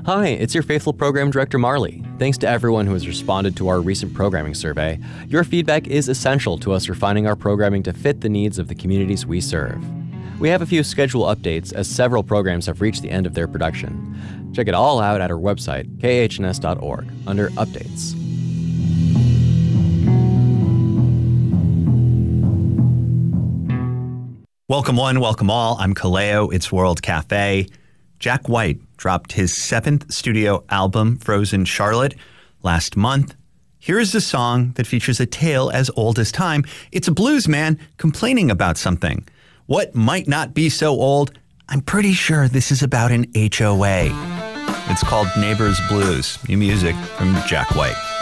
Hi, it's your faithful program director, Marley. Thanks to everyone who has responded to our recent programming survey. Your feedback is essential to us refining our programming to fit the needs of the communities we serve. We have a few schedule updates as several programs have reached the end of their production. Check it all out at our website, khns.org, under Updates. Welcome one, welcome all. I'm Kaleo. It's World Cafe. Jack White dropped his 7th studio album, Frozen Charlotte, last month. Here is a song that features a tale as old as time. It's a blues man complaining about something. What might not be so old? I'm pretty sure this is about an HOA. It's called Neighbors Blues. New music from Jack White.